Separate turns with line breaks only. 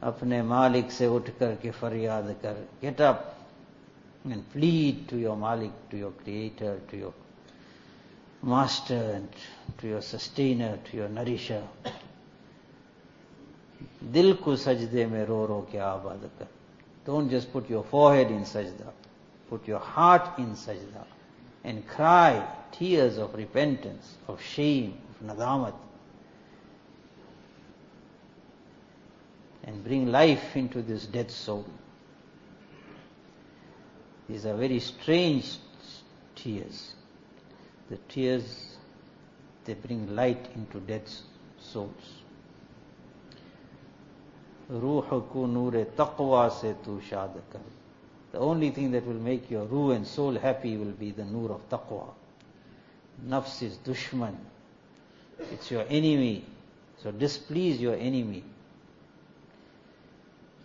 अपने मालिक से उठ करके फरियाद कर. Get up and plead to your Malik, to your Creator, to your Master, and to your Sustainer, to your Nourisher. दिल को सजदे में रो रो के आबाद कर. Don't just put your forehead in sajda. Put your heart in sajda and cry tears of repentance, of shame, of nadamat. And bring life into this dead soul. These are very strange tears. The tears, they bring light into dead souls. Ruh ko noor taqwa se tu shad kar. The only thing that will make your ruh and soul happy will be the noor of taqwa. Nafs is dushman. It's your enemy. So displease your enemy.